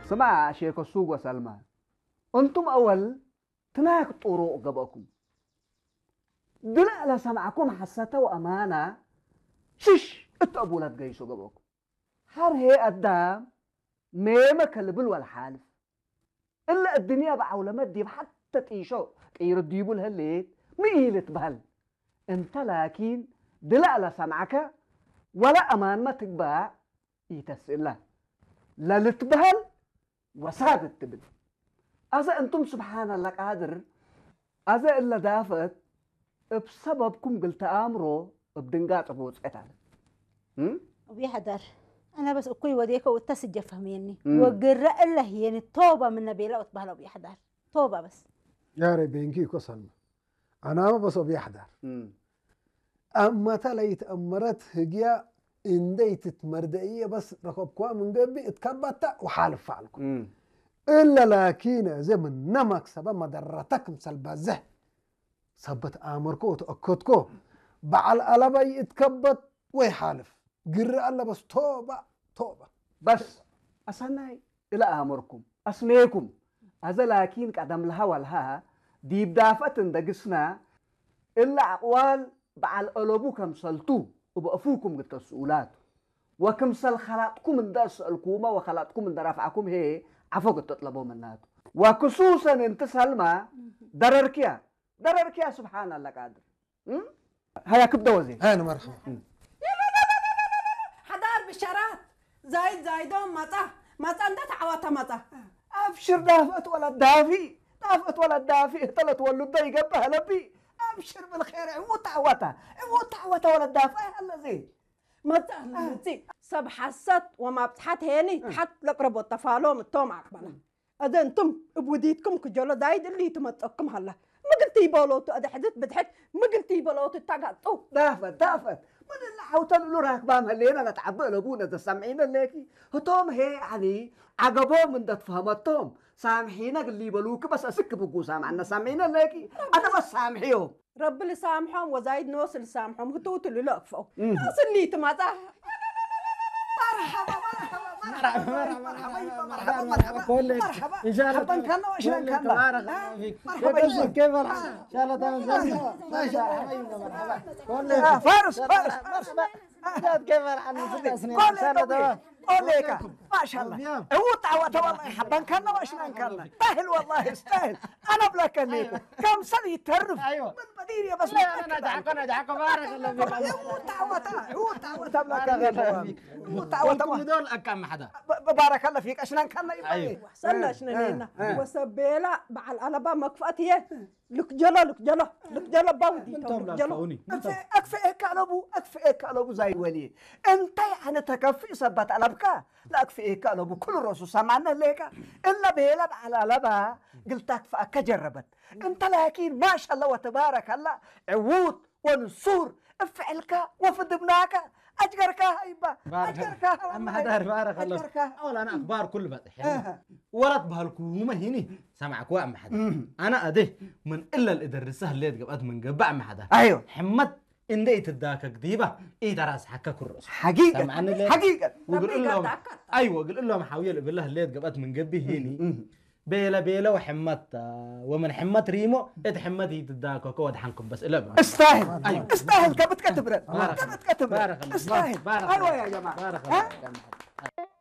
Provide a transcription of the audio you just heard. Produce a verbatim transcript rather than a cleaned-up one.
سمع شيخ السوق وسلمان أنتم أول تناك طرق قبكم دل على سمعكم حسته وأمانة شش اتقبوا لا تقيسوا قبكم هر هي قدام ميمة كلبل والحالف إلا الدنيا بعولمات دي حتى تعيشوا يرديبوا لها الليل ميلة بهل انت لكن دل على سمعك ولا أمان ما تقبع يتسئل له لا لتبهل وسادت تبل أذا أنتم سبحان الله قادر أذا إلا دافت بسببكم قلت أمره بدنقات أبوز أتعلم وبي حدار أنا بس أقوي وديك وتسجل فهميني وقرأ الله يعني توبة من نبي لا أتبهل وبي حدار توبة بس يا ربي إنكي كسلم أنا ما بس أبي حدار أما تلاقيت أمرت هجيا إن ديت تمردئية بس ركبكوا من قبل اتكبت وحالف فعلكم إلا لكن زي من نمك سبب مدرتك مسلبة زه سبت آمركو تأكدكو بعل ألبا اتكبت ويحالف قرر الله بس توبة توبة بس أصنعي إلى آمركم أسميكم هذا لكن قدم لها والها دي بدافة دقسنا إلا أقوال بعل ألبو كم سلتو وبأفوكم قلت السؤولات وكم سل خلاتكم من داس الكومة وخلاتكم من درافعكم هي عفوك تطلبوا مناتو وخصوصا انت سلمى درركيا درركيا سبحان الله قادر هيا كبدة وزين أنا مرحبا حضار بشارات زايد زايدون مطا مطا انت تعوات مطا أبشر دافت ولا الدافي دافت ولا الدافي طلت ولد يقبها لبي أبشر بالخير عمو تعوته عمو تعوته ولا الدافع هلا زين مطا نتي سب حست وما بتحت هيني تحت لقرب التفالو متوم عقبنا أذا أنتم بوديتكم كجولة دايد اللي تمتقكم هلا ما قلتي بولوتو أذا حدث بدحت ما قلتي بولوتو تقعطو دافت دافت من اللي حوتن له راكبام هلينا نتعبى لابونا ده سامعين الليكي هتوم هي يعني عقبهم من ده تفهمتهم سامحينا اللي بلوك بس أسك بقو سامعنا سامعين الليكي أنا بس سامحيهم رب اللي سامحهم وزايد نوصل اللي سامحهم هتوت اللي لقفوا ناس اللي تماتها مرحبا مرحبا مرحبا مرحبا مرحبا مرحبا ان شاء الله حبا كان وشلون كان مرحبا كيف الحال ان شاء الله تمام ما شاء الله فارس فارس مرحبا كيف الحال ان شاء الله تمام أوليك ما شاء الله هو تعوت والله حبا كان وشلون كان تاهل والله يستاهل انا بلاك ليكم كم سنه يترف ايوه من مديريا بس انا ادعك انا ادعك بارك الله فيك هو تعوت هو تعوت بلاك هو تعوت دول أكم حدا بارك الله فيك عشان كان أيوة حسنا شنينا وسبيلا بعل أنا بمكفأت هي لك جلا لك جلا لك جلا باودي لك جلا أكفي إيك على أبو أكفي إيك على أبو زي ولي أنت يعني تكفي سبت على بكا لا أكفي إيك على أبو كل الرسول سمعنا ليك إلا بيلا على لبا قلت أكفى كجربت أنت لكن ما شاء الله وتبارك الله عود ونصور افعلك وفدبناك أجرك هايبة أجرك أما هذا بارك الله أول أنا أخبار كل فتح يعني ولد بهالكومة هني سمعك وأم حدا أنا أده من إلا الإدرسه اللي تقبض من قبع ما حدا أيوه حمد إن ديت الداك قديبة إيه تراس حكا كرس حقيقة حقيقة وقل لهم أيوه قل لهم حاول بالله اللي تقبض من قبي هني بيلا بيلا وحمت ومن حمت ريمو اتحمت هي تداك وكود حنكم بس لا استاهل أيوة. استاهل كبت كتبرت بارك كبت كتبرت بارك الله استاهل بارك ايوه يا جماعه بارك الله